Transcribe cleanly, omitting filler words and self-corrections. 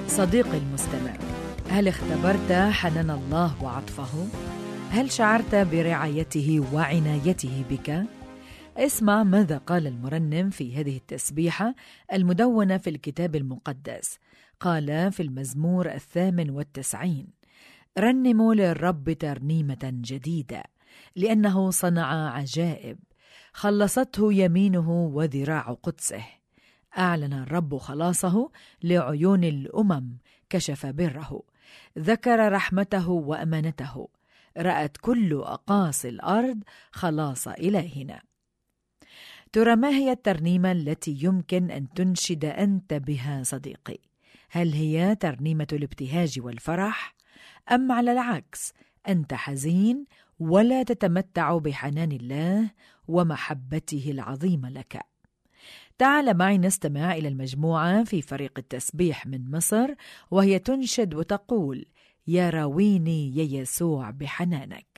صديقي المستمع، هل اختبرت حنان الله وعطفه؟ هل شعرت برعايته وعنايته بك؟ اسمع ماذا قال المرنم في هذه التسبيحة المدونة في الكتاب المقدس. قال في المزمور 98: رنموا للرب ترنيمة جديدة، لأنه صنع عجائب، خلصته يمينه وذراع قدسه. أعلن الرب خلاصه لعيون الأمم، كشف بره، ذكر رحمته وأمانته، رأت كل أقاصي الأرض خلاص إلهنا. ترى ما هي الترنيمة التي يمكن أن تنشد أنت بها صديقي؟ هل هي ترنيمة الابتهاج والفرح؟ أم على العكس أنت حزين ولا تتمتع بحنان الله ومحبته العظيمة لك؟ تعال معي نستمع إلى المجموعة في فريق التسبيح من مصر، وهي تنشد وتقول: يا راويني يا يسوع بحنانك.